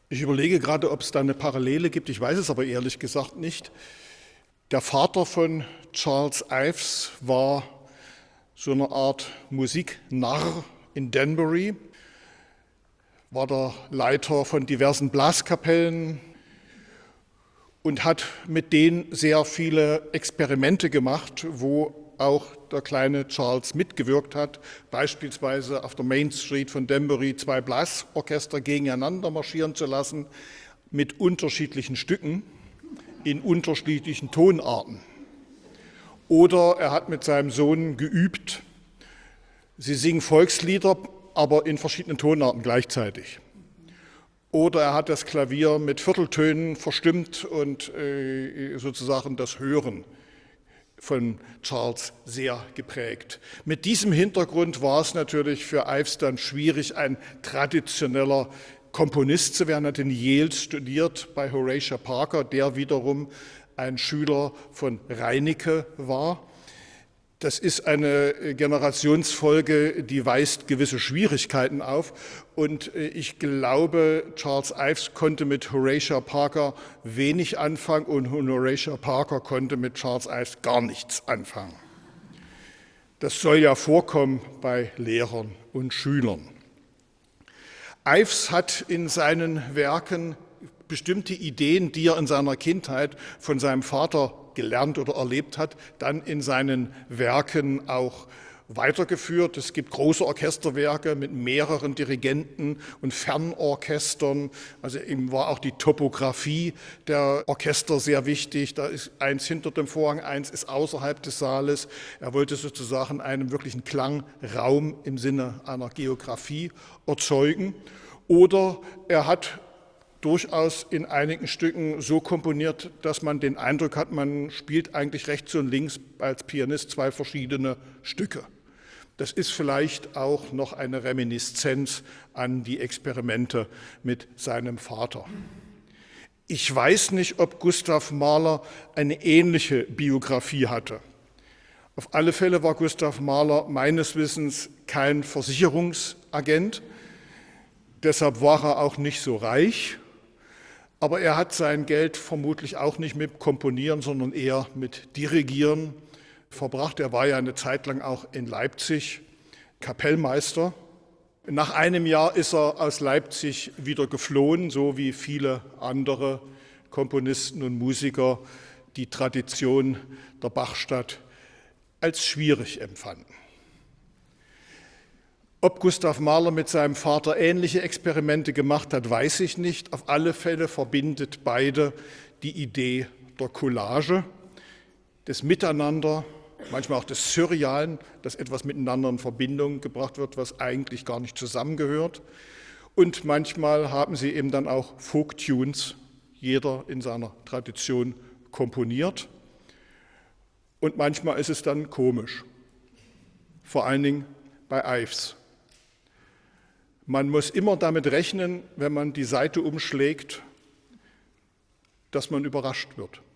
Ich überlege gerade, ob es da eine Parallele gibt, ich weiß es aber ehrlich gesagt nicht. Der Vater von Charles Ives war so eine Art Musiknarr in Danbury, war der Leiter von diversen Blaskapellen und hat mit denen sehr viele Experimente gemacht, wo auch der kleine Charles mitgewirkt hat, beispielsweise auf der Main Street von Danbury 2 Blasorchester gegeneinander marschieren zu lassen mit unterschiedlichen Stücken in unterschiedlichen Tonarten. Oder er hat mit seinem Sohn geübt, sie singen Volkslieder, aber in verschiedenen Tonarten gleichzeitig. Oder er hat das Klavier mit Vierteltönen verstimmt und sozusagen das Hören von Charles sehr geprägt. Mit diesem Hintergrund war es natürlich für Ives dann schwierig, ein traditioneller Komponist zu werden. Er hat in Yale studiert bei Horatio Parker, der wiederum ein Schüler von Reinecke war. Das ist eine Generationsfolge, die weist gewisse Schwierigkeiten auf. Und ich glaube, Charles Ives konnte mit Horatio Parker wenig anfangen und Horatio Parker konnte mit Charles Ives gar nichts anfangen. Das soll ja vorkommen bei Lehrern und Schülern. Ives hat in seinen Werken bestimmte Ideen, die er in seiner Kindheit von seinem Vater gelernt oder erlebt hat, dann in seinen Werken auch weitergeführt. Es gibt große Orchesterwerke mit mehreren Dirigenten und Fernorchestern. Also ihm war auch die Topographie der Orchester sehr wichtig. Da ist eins hinter dem Vorhang, eins ist außerhalb des Saales. Er wollte sozusagen einen wirklichen Klangraum im Sinne einer Geografie erzeugen. Oder er hat durchaus in einigen Stücken so komponiert, dass man den Eindruck hat, man spielt eigentlich rechts und links als Pianist zwei verschiedene Stücke. Das ist vielleicht auch noch eine Reminiszenz an die Experimente mit seinem Vater. Ich weiß nicht, ob Gustav Mahler eine ähnliche Biografie hatte. Auf alle Fälle war Gustav Mahler meines Wissens kein Versicherungsagent, deshalb war er auch nicht so reich. Aber er hat sein Geld vermutlich auch nicht mit Komponieren, sondern eher mit Dirigieren verbracht. Er war ja eine Zeit lang auch in Leipzig Kapellmeister. Nach einem Jahr ist er aus Leipzig wieder geflohen, so wie viele andere Komponisten und Musiker die Tradition der Bachstadt als schwierig empfanden. Ob Gustav Mahler mit seinem Vater ähnliche Experimente gemacht hat, weiß ich nicht. Auf alle Fälle verbindet beide die Idee der Collage, des Miteinander, manchmal auch des Surrealen, dass etwas miteinander in Verbindung gebracht wird, was eigentlich gar nicht zusammengehört. Und manchmal haben sie eben dann auch Folktunes, jeder in seiner Tradition komponiert. Und manchmal ist es dann komisch, vor allen Dingen bei Ives. Man muss immer damit rechnen, wenn man die Seite umschlägt, dass man überrascht wird.